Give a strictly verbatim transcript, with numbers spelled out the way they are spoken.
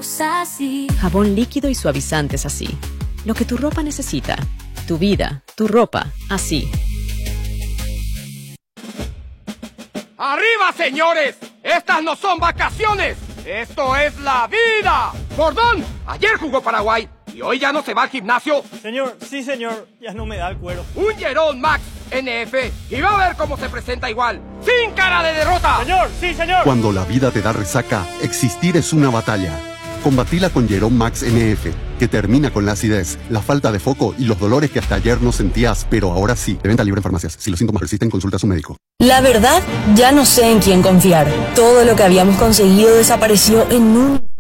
somos así. Jabón líquido y suavizantes así. Lo que tu ropa necesita. Tu vida, tu ropa, así. ¡Arriba, señores! ¡Estas no son vacaciones! ¡Esto es la vida! ¡Gordón! Ayer jugó Paraguay y hoy ya no se va al gimnasio. Señor, sí señor, ya no me da el cuero. Un Jerome Max N F y va a ver cómo se presenta igual. ¡Sin cara de derrota! Señor, sí señor. Cuando la vida te da resaca, existir es una batalla. Combatila con Jerome Max N F, que termina con la acidez, la falta de foco y los dolores que hasta ayer no sentías, pero ahora sí. De venta libre en farmacias. Si los síntomas persisten, consulta a su médico. La verdad, ya no sé en quién confiar. Todo lo que habíamos conseguido desapareció en un...